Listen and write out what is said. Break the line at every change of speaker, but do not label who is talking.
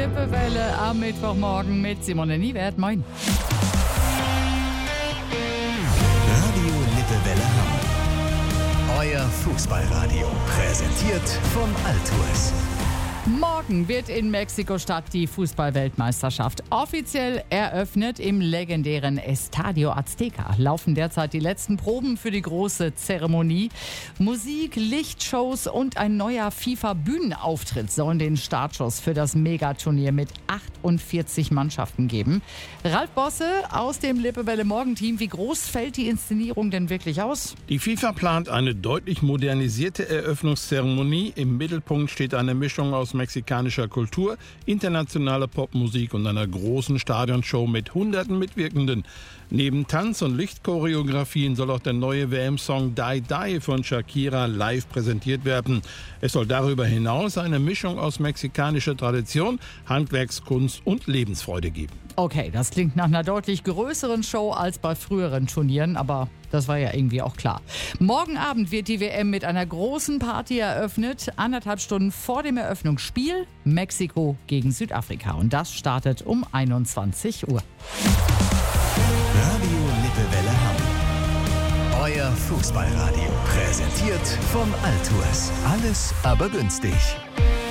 Lippewelle am Mittwochmorgen mit Simone Niewert. Moin.
Radio Lippewelle Hamm. Euer Fußballradio. Präsentiert von Altours.
Morgen wird in Mexiko-Stadt die Fußball-Weltmeisterschaft offiziell eröffnet. Im legendären Estadio Azteca laufen derzeit die letzten Proben für die große Zeremonie. Musik, Lichtshows und ein neuer FIFA-Bühnenauftritt sollen den Startschuss für das Megaturnier mit 48 Mannschaften geben. Ralf Bosse aus dem Lippewelle Morgenteam. Wie groß fällt die Inszenierung denn wirklich aus?
Die FIFA plant eine deutlich modernisierte Eröffnungszeremonie. Im Mittelpunkt steht eine Mischung aus mexikanischer Kultur, internationaler Popmusik und einer großen Stadionshow mit hunderten Mitwirkenden. Neben Tanz- und Lichtchoreografien soll auch der neue WM-Song Die Die von Shakira live präsentiert werden. Es soll darüber hinaus eine Mischung aus mexikanischer Tradition, Handwerkskunst und Lebensfreude geben.
Okay, das klingt nach einer deutlich größeren Show als bei früheren Turnieren, aber das war ja irgendwie auch klar. Morgen Abend wird die WM mit einer großen Party eröffnet. 1,5 Stunden vor dem Eröffnungsspiel Mexiko gegen Südafrika. Und das startet um 21 Uhr.
Radio Lippewelle Hamm. Euer Fußballradio. Präsentiert von Altours. Alles aber günstig.